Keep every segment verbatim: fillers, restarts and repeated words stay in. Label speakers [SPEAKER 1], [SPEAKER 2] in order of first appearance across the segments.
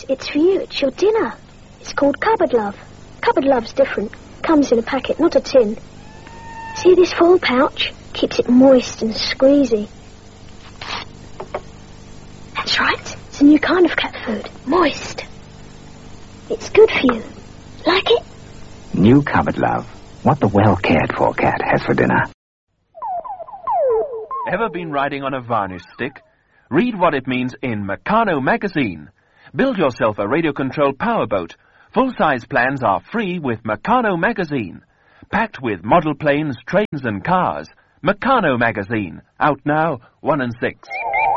[SPEAKER 1] it's for you. It's your dinner. It's called Cupboard Love. Cupboard Love's different. Comes in a packet, not a tin. See this foil pouch? Keeps it moist and squeezy. That's right. It's a new kind of cat food. Moist. It's good for you. Like it?
[SPEAKER 2] New Cupboard Love. What the well-cared-for cat has for dinner.
[SPEAKER 3] Ever been riding on a varnish stick? Read what it means in Meccano magazine. Build yourself a radio-controlled powerboat. Full-size plans are free with Meccano magazine. Packed with model planes, trains and cars. Meccano magazine. Out now, one and six.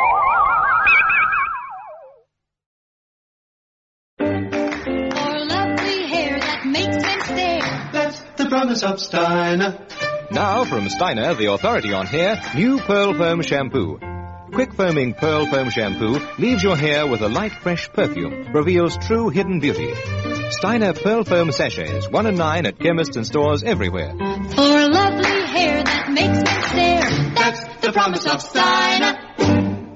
[SPEAKER 4] The promise of Steiner.
[SPEAKER 5] Now from Steiner, the authority on hair, new Pearl Foam Shampoo. Quick foaming Pearl Foam Shampoo leaves your hair with a light, fresh perfume, reveals true hidden beauty. Steiner Pearl Foam Sachets, one and nine at chemists and stores everywhere.
[SPEAKER 6] For lovely hair that makes men stare, that's the promise of Steiner.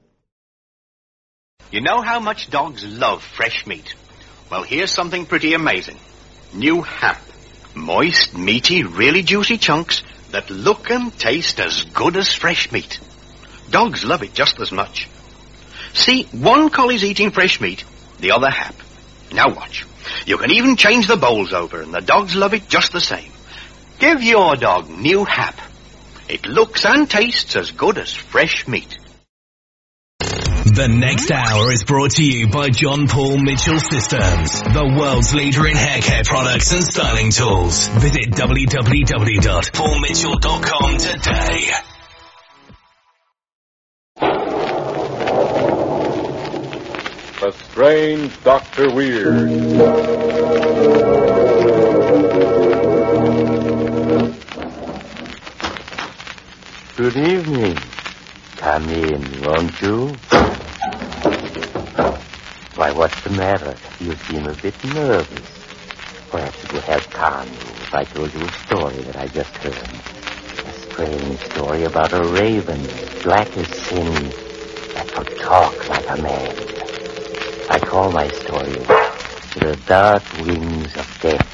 [SPEAKER 7] You know how much dogs love fresh meat? Well, here's something pretty amazing. New Hap. Moist, meaty, really juicy chunks that look and taste as good as fresh meat. Dogs love it just as much. See, one collie's eating fresh meat, the other Hap. Now watch. You can even change the bowls over, and the dogs love it just the same. Give your dog New Hap. It looks and tastes as good as fresh meat.
[SPEAKER 8] The next hour is brought to you by John Paul Mitchell Systems, the world's leader in hair care products and styling tools. Visit w w w dot paul mitchell dot com today.
[SPEAKER 9] The Strange Doctor Weird.
[SPEAKER 10] Good evening. Come in, won't you? Why, what's the matter? You seem a bit nervous. Perhaps it would help calm you if I told you a story that I just heard. A strange story about a raven, black as sin, that could talk like a man. I call my story The Dark Wings of Death.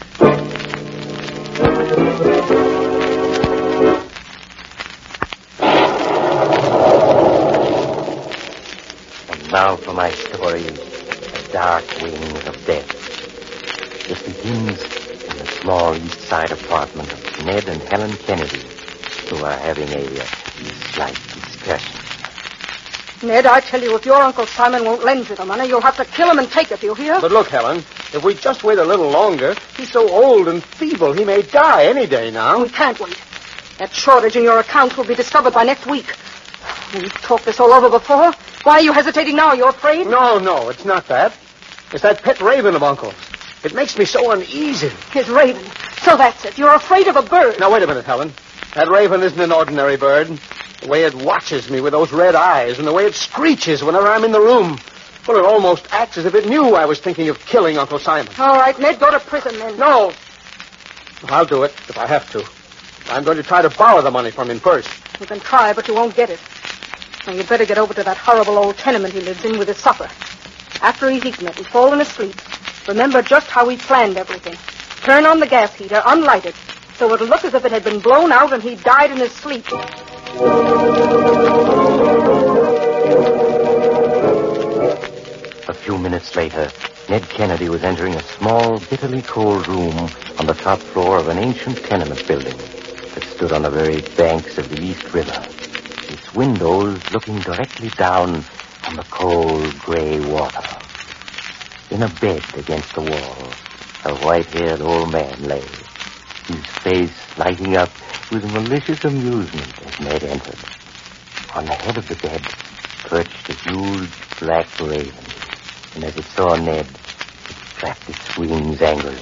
[SPEAKER 10] And now for my story, The Dark Wings of Death. It begins in the small east side apartment of Ned and Helen Kennedy, who are having a uh, slight discussion.
[SPEAKER 11] Ned, I tell you, if your Uncle Simon won't lend you the money, you'll have to kill him and take it, you hear?
[SPEAKER 12] But look, Helen, if we just wait a little longer, he's so old and feeble, he may die any day now.
[SPEAKER 11] We can't wait. That shortage in your accounts will be discovered by next week. We've talked this all over before. Why are you hesitating now? You're afraid?
[SPEAKER 12] No, no, it's not that. It's that pet raven of Uncle's. It makes me so uneasy.
[SPEAKER 11] His raven. So that's it. You're afraid of a bird.
[SPEAKER 12] Now, wait a minute, Helen. That raven isn't an ordinary bird. The way it watches me with those red eyes and the way it screeches whenever I'm in the room. Well, it almost acts as if it knew I was thinking of killing Uncle Simon.
[SPEAKER 11] All right, Ned, go to prison then.
[SPEAKER 12] No. I'll do it if I have to. I'm going to try to borrow the money from him first.
[SPEAKER 11] You can try, but you won't get it. And you'd better get over to that horrible old tenement he lives in with his supper. After he's eaten it and fallen asleep, remember just how he planned everything. Turn on the gas heater, unlight it, so it'll look as if it had been blown out and he died in his sleep.
[SPEAKER 10] A few minutes later, Ned Kennedy was entering a small, bitterly cold room on the top floor of an ancient tenement building that stood on the very banks of the East River, its windows looking directly down on the cold, gray water. In a bed against the wall, a white-haired old man lay, his face lighting up with malicious amusement as Ned entered. On the head of the bed perched a huge black raven, and as it saw Ned, it flapped its wings angrily.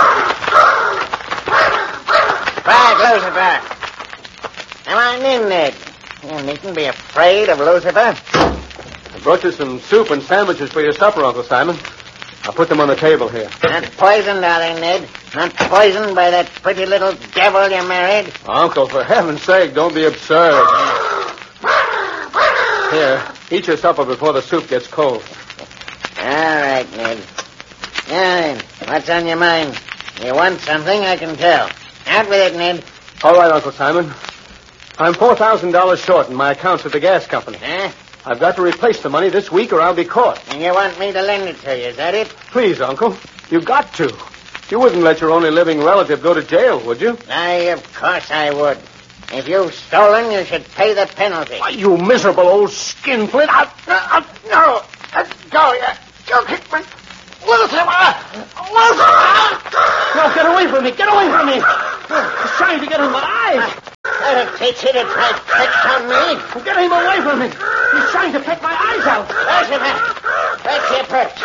[SPEAKER 13] Quiet, Lucifer. Come on in, Ned. You needn't be afraid of Lucifer.
[SPEAKER 12] I brought you some soup and sandwiches for your supper, Uncle Simon. I'll put them on the table here.
[SPEAKER 13] Not poisoned, are they, Ned? Not poisoned by that pretty little devil you married?
[SPEAKER 12] Uncle, for heaven's sake, don't be absurd. Here, eat your supper before the soup gets cold.
[SPEAKER 13] Uh, All right, Ned. Now then, what's on your mind? You want something, I can tell. Out with it, Ned.
[SPEAKER 12] All right, Uncle Simon. I'm four thousand dollars short in my accounts at the gas company.
[SPEAKER 13] Huh?
[SPEAKER 12] I've got to replace the money this week or I'll be caught.
[SPEAKER 13] And you want me to lend it to you, is that it?
[SPEAKER 12] Please, Uncle. You've got to. You wouldn't let your only living relative go to jail, would you?
[SPEAKER 13] Aye, of course I would. If you've stolen, you should pay the penalty.
[SPEAKER 12] Why, you miserable old skinflint. I'll, I'll, no. Let go. You, you kicked me. Lucifer! Lucifer! No, get away from me. Get away from me. He's trying to get in my eyes.
[SPEAKER 13] That'll teach you to try tricks on me.
[SPEAKER 12] Get him away from me. He's trying to peck my eyes out.
[SPEAKER 13] Lucifer, that's your perch.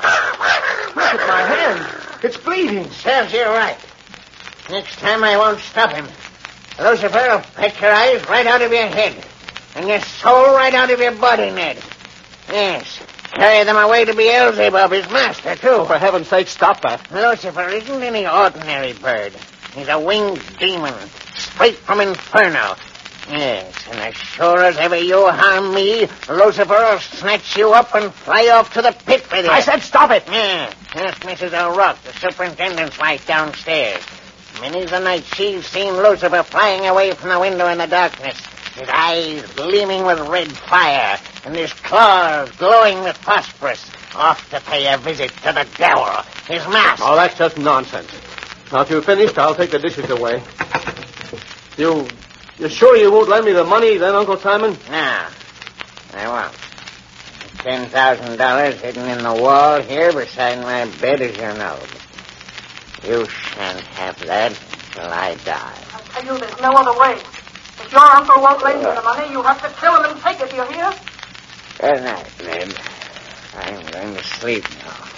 [SPEAKER 12] Look at my hand. It's bleeding.
[SPEAKER 13] Serves you right. Next time I won't stop him. Lucifer will peck your eyes right out of your head. And your soul right out of your body, Ned. Yes. Carry them away to Beelzebub, his master, too.
[SPEAKER 12] Oh, for heaven's sake, stop that.
[SPEAKER 13] Lucifer isn't any ordinary bird. He's a winged demon, straight from Inferno. Yes, and as sure as ever you harm me, Lucifer will snatch you up and fly off to the pit with you.
[SPEAKER 12] I said stop it.
[SPEAKER 13] Yeah, ask Missus O'Rourke, the superintendent's wife downstairs. Many's the night she's seen Lucifer flying away from the window in the darkness, his eyes gleaming with red fire, and his claws glowing with phosphorus, off to pay a visit to the devil, his master.
[SPEAKER 12] Oh, that's just nonsense. Now, if you've finished, I'll take the dishes away. You... You're sure you won't lend me the money then, Uncle Simon?
[SPEAKER 13] No, I won't. Ten thousand dollars hidden in the wall here beside my bed, as you know. You shan't have that until I die.
[SPEAKER 11] I tell you, there's no other way. If your uncle won't lend you the money, you have to kill him and take it, do you hear?
[SPEAKER 13] Good night, Ned. I'm going to sleep now.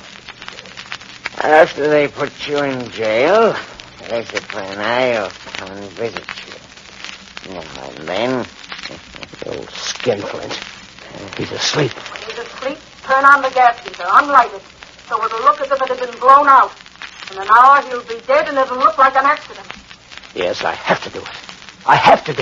[SPEAKER 13] After they put you in jail, Lucifer and I will come and visit you. Now and then...
[SPEAKER 12] Old skinflint. He's asleep.
[SPEAKER 11] When he's asleep, turn on the gas heater, unlight it, so it'll look as if it had been blown out. In an hour, he'll be dead, and it'll look like an accident.
[SPEAKER 12] Yes, I have to do it. I have to do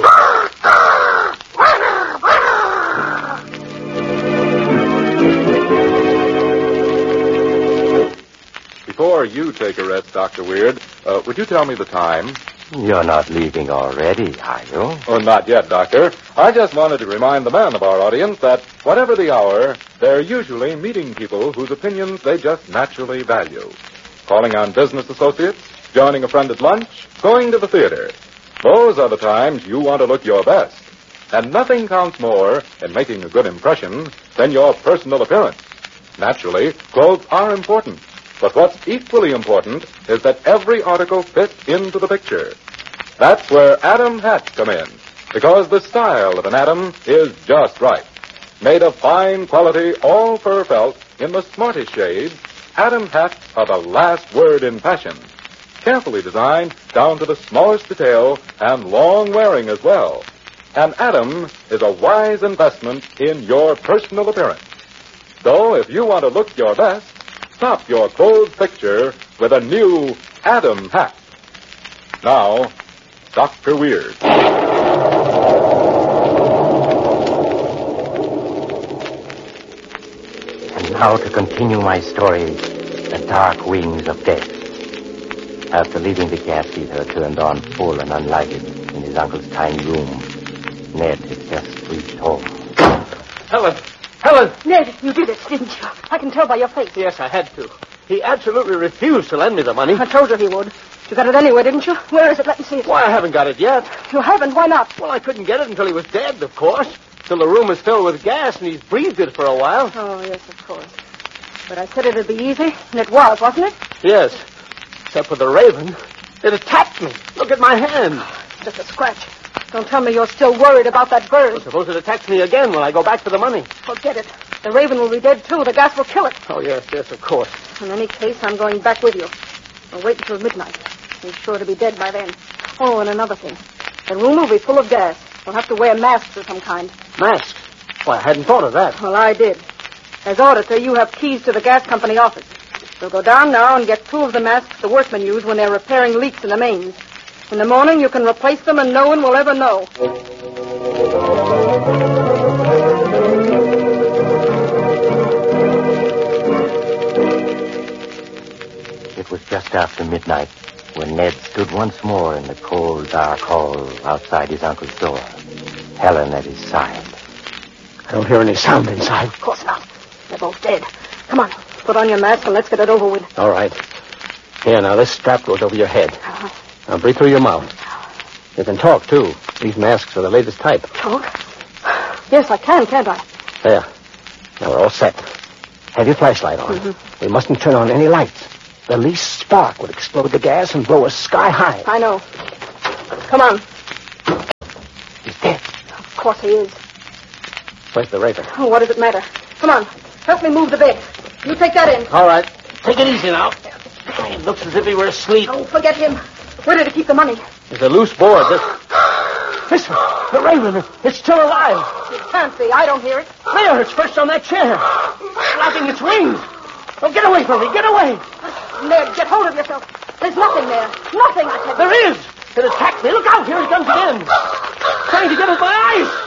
[SPEAKER 9] it. Before you take a rest, Doctor Weird, uh, would you tell me the time?
[SPEAKER 10] You're not leaving already, are you?
[SPEAKER 9] Oh, not yet, Doctor. I just wanted to remind the man of our audience that whatever the hour, they're usually meeting people whose opinions they just naturally value. Calling on business associates, joining a friend at lunch, going to the theater. Those are the times you want to look your best. And nothing counts more in making a good impression than your personal appearance. Naturally, clothes are important. But what's equally important is that every article fits into the picture. That's where Adam hats come in, because the style of an Adam is just right. Made of fine quality all-fur felt in the smartest shade, Adam hats are the last word in fashion. Carefully designed down to the smallest detail and long wearing as well. An Adam is a wise investment in your personal appearance. So if you want to look your best, top your clothes picture with a new Adam hat. Now, Doctor Weird.
[SPEAKER 10] And now to continue my story, The Dark Wings of Death. After leaving the gas heater turned on full and unlighted in his uncle's tiny room, Ned had just reached home.
[SPEAKER 12] Helen! Helen!
[SPEAKER 11] Ned, you did it, didn't you? I can tell by your face.
[SPEAKER 12] Yes, I had to. He absolutely refused to lend me the money.
[SPEAKER 11] I told you he would. You got it anyway, didn't you? Where is it? Let me see it.
[SPEAKER 12] Why, I haven't got it yet.
[SPEAKER 11] You haven't? Why not?
[SPEAKER 12] Well, I couldn't get it until he was dead, of course. Till the room is filled with gas and he's breathed it for a while.
[SPEAKER 11] Oh, yes, of course. But I said it'd be easy, and it was, wasn't it?
[SPEAKER 12] Yes. Except for the raven. It attacked me. Look at my hand.
[SPEAKER 11] Just a scratch. Don't tell me you're still worried about that bird.
[SPEAKER 12] Well, suppose it attacks me again when I go back for the money.
[SPEAKER 11] Forget it. The raven will be dead, too. The gas will kill it.
[SPEAKER 12] Oh, yes, yes, of course.
[SPEAKER 11] In any case, I'm going back with you. I'll wait until midnight. He's sure to be dead by then. Oh, and another thing. The room will be full of gas. We'll have to wear masks of some kind.
[SPEAKER 12] Masks? Why, I hadn't thought of that.
[SPEAKER 11] Well, I did. As auditor, you have keys to the gas company office. We'll go down now and get two of the masks the workmen use when they're repairing leaks in the mains. In the morning, you can replace them and no one will ever know.
[SPEAKER 10] It was just after midnight when Ned stood once more in the cold, dark hall outside his uncle's door, Helen at his side.
[SPEAKER 12] I don't hear any sound inside.
[SPEAKER 11] Of course not. They're both dead. Come on, put on your mask and let's get it over with.
[SPEAKER 12] All right. Here, now, this strap goes over your head.
[SPEAKER 11] Uh-huh.
[SPEAKER 12] Now, breathe through your mouth. You can talk, too. These masks are the latest type.
[SPEAKER 11] Talk? Yes, I can, can't I?
[SPEAKER 12] There. Now, we're all set. Have your flashlight on.
[SPEAKER 11] Mm-hmm.
[SPEAKER 12] We mustn't turn on any lights. The least spark would explode the gas and blow us sky high.
[SPEAKER 11] I know. Come on.
[SPEAKER 12] He's dead.
[SPEAKER 11] Of course he is.
[SPEAKER 12] Where's the razor?
[SPEAKER 11] Oh, what does it matter? Come on. Help me move the bed. You take that in.
[SPEAKER 12] All right. Take it easy now. It looks as if he were asleep.
[SPEAKER 11] Oh, forget him. Where did he keep the money?
[SPEAKER 12] There's a loose board. This, this one. The raven. It's still alive.
[SPEAKER 11] It can't be. I don't hear it.
[SPEAKER 12] There, it's perched on that chair. Flapping its wings. Oh, get away from me. Get away.
[SPEAKER 11] Ned, get hold of yourself. There's nothing there. Nothing, I tell you.
[SPEAKER 12] There is. It attacked me. Look out. Here he comes again. Trying to get at my eyes.